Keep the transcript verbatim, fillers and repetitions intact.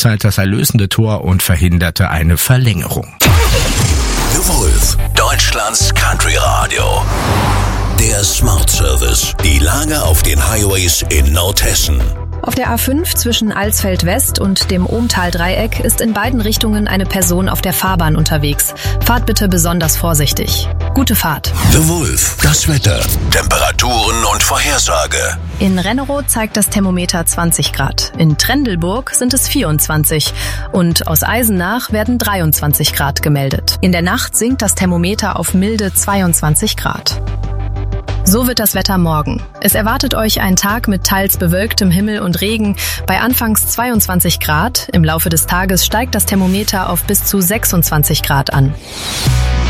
Zeit das erlösende Tor und verhinderte eine Verlängerung. The Wolf, Deutschlands Country Radio. Der Smart Service. Die Lage auf den Highways in Nordhessen. Auf der A fünf zwischen Alsfeld West und dem Ohmtal-Dreieck ist in beiden Richtungen eine Person auf der Fahrbahn unterwegs. Fahrt bitte besonders vorsichtig. Gute Fahrt. The Wolf, das Wetter, Temperaturen und Vorhersage. In Rennerow zeigt das Thermometer zwanzig Grad. In Trendelburg sind es vierundzwanzig. Und aus Eisenach werden dreiundzwanzig Grad gemeldet. In der Nacht sinkt das Thermometer auf milde zweiundzwanzig Grad. So wird das Wetter morgen. Es erwartet euch ein Tag mit teils bewölktem Himmel und Regen bei anfangs zweiundzwanzig Grad. Im Laufe des Tages steigt das Thermometer auf bis zu sechsundzwanzig Grad an.